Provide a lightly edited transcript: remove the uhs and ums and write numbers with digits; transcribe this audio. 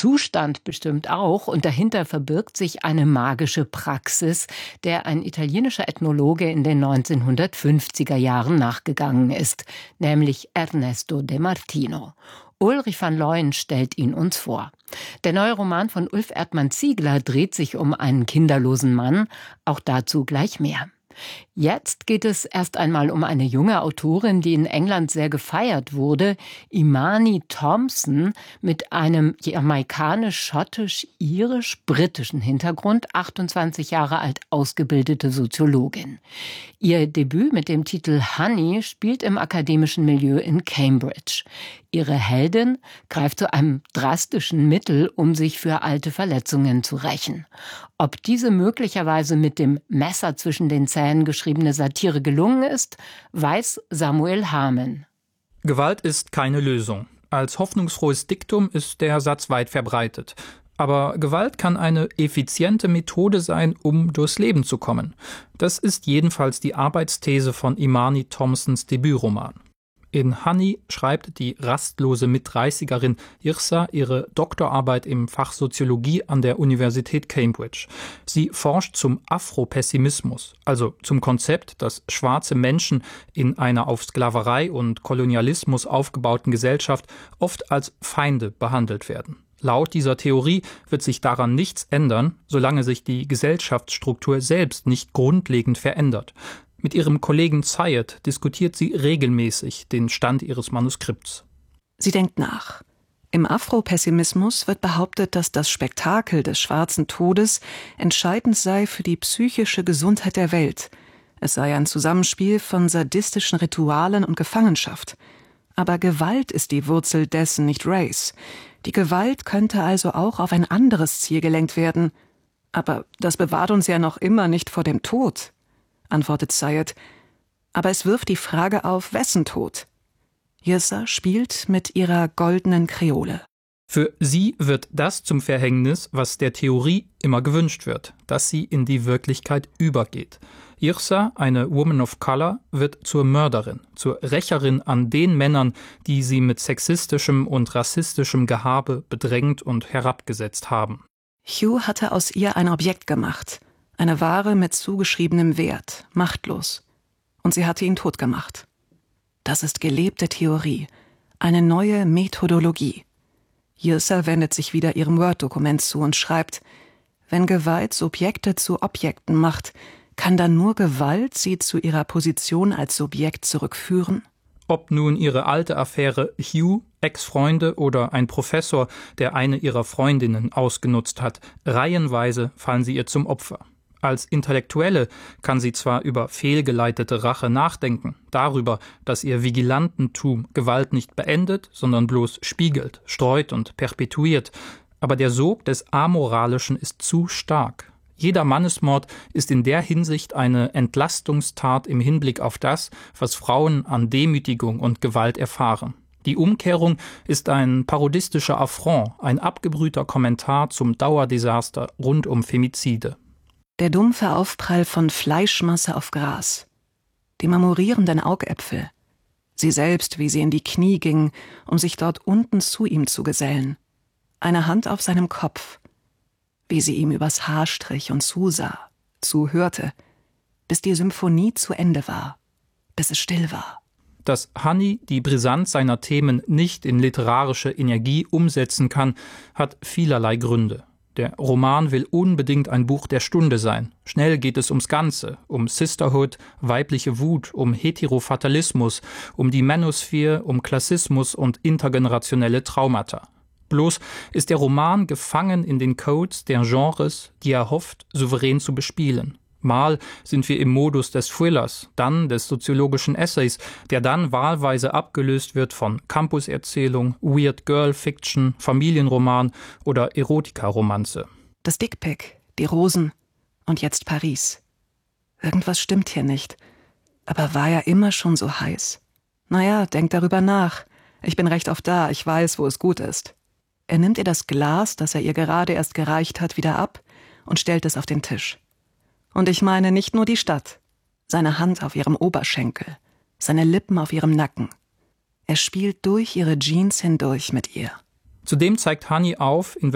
Zustand bestimmt auch. Und dahinter verbirgt sich eine magische Praxis, der ein italienischer Ethnologe in den 1950er Jahren nachgegangen ist, nämlich Ernesto De Martino. Ulrich van Leuen stellt ihn uns vor. Der neue Roman von Ulf Erdmann-Ziegler dreht sich um einen kinderlosen Mann. Auch dazu gleich mehr. Jetzt geht es erst einmal um eine junge Autorin, die in England sehr gefeiert wurde, Imani Thompson, mit einem jamaikanisch-schottisch-irisch-britischen Hintergrund, 28 Jahre alt, ausgebildete Soziologin. Ihr Debüt mit dem Titel Honey spielt im akademischen Milieu in Cambridge. Ihre Heldin greift zu einem drastischen Mittel, um sich für alte Verletzungen zu rächen. Ob diese möglicherweise mit dem Messer zwischen den Zähnen geschriebene Satire gelungen ist, weiß Samuel Hamann. Gewalt ist keine Lösung. Als hoffnungsfrohes Diktum ist der Satz weit verbreitet. Aber Gewalt kann eine effiziente Methode sein, um durchs Leben zu kommen. Das ist jedenfalls die Arbeitsthese von Imani Thompsons Debütroman. In Honey schreibt die rastlose Mit-30erin Yrsa ihre Doktorarbeit im Fach Soziologie an der Universität Cambridge. Sie forscht zum Afropessimismus, also zum Konzept, dass schwarze Menschen in einer auf Sklaverei und Kolonialismus aufgebauten Gesellschaft oft als Feinde behandelt werden. Laut dieser Theorie wird sich daran nichts ändern, solange sich die Gesellschaftsstruktur selbst nicht grundlegend verändert. Mit ihrem Kollegen Zayed diskutiert sie regelmäßig den Stand ihres Manuskripts. Sie denkt nach. Im Afropessimismus wird behauptet, dass das Spektakel des schwarzen Todes entscheidend sei für die psychische Gesundheit der Welt. Es sei ein Zusammenspiel von sadistischen Ritualen und Gefangenschaft. Aber Gewalt ist die Wurzel dessen, nicht Race. Die Gewalt könnte also auch auf ein anderes Ziel gelenkt werden. Aber das bewahrt uns ja noch immer nicht vor dem Tod, antwortet Zayed. Aber es wirft die Frage auf, wessen Tod? Yrsa spielt mit ihrer goldenen Kreole. Für sie wird das zum Verhängnis, was der Theorie immer gewünscht wird, dass sie in die Wirklichkeit übergeht. Yrsa, eine Woman of Color, wird zur Mörderin, zur Rächerin an den Männern, die sie mit sexistischem und rassistischem Gehabe bedrängt und herabgesetzt haben. Hugh hatte aus ihr ein Objekt gemacht, eine Ware mit zugeschriebenem Wert, machtlos. Und sie hatte ihn tot gemacht. Das ist gelebte Theorie, eine neue Methodologie. Yrsa wendet sich wieder ihrem Word-Dokument zu und schreibt: Wenn Gewalt Subjekte zu Objekten macht, kann dann nur Gewalt sie zu ihrer Position als Subjekt zurückführen? Ob nun ihre alte Affäre Hugh, Ex-Freunde oder ein Professor, der eine ihrer Freundinnen ausgenutzt hat, reihenweise fallen sie ihr zum Opfer. Als Intellektuelle kann sie zwar über fehlgeleitete Rache nachdenken, darüber, dass ihr Vigilantentum Gewalt nicht beendet, sondern bloß spiegelt, streut und perpetuiert, aber der Sog des Amoralischen ist zu stark. Jeder Mannesmord ist in der Hinsicht eine Entlastungstat im Hinblick auf das, was Frauen an Demütigung und Gewalt erfahren. Die Umkehrung ist ein parodistischer Affront, ein abgebrühter Kommentar zum Dauerdesaster rund um Femizide. Der dumpfe Aufprall von Fleischmasse auf Gras, die marmorierenden Augäpfel, sie selbst, wie sie in die Knie ging, um sich dort unten zu ihm zu gesellen, eine Hand auf seinem Kopf, wie sie ihm übers Haar strich und zusah, zuhörte, bis die Symphonie zu Ende war, bis es still war. Dass Honey die Brisanz seiner Themen nicht in literarische Energie umsetzen kann, hat vielerlei Gründe. Der Roman will unbedingt ein Buch der Stunde sein. Schnell geht es ums Ganze, um Sisterhood, weibliche Wut, um Heterofatalismus, um die Manosphere, um Klassismus und intergenerationelle Traumata. Bloß ist der Roman gefangen in den Codes der Genres, die er hofft, souverän zu bespielen. Mal sind wir im Modus des Thrillers, dann des soziologischen Essays, der dann wahlweise abgelöst wird von Campuserzählung, Weird Girl Fiction, Familienroman oder Erotika-Romanze. Das Dickpick, die Rosen und jetzt Paris. Irgendwas stimmt hier nicht. Aber war er immer schon so heiß? Naja, denk darüber nach. Ich bin recht oft da, ich weiß, wo es gut ist. Er nimmt ihr das Glas, das er ihr gerade erst gereicht hat, wieder ab und stellt es auf den Tisch. Und ich meine nicht nur die Stadt, seine Hand auf ihrem Oberschenkel, seine Lippen auf ihrem Nacken. Er spielt durch ihre Jeans hindurch mit ihr. Zudem zeigt Honey auf, in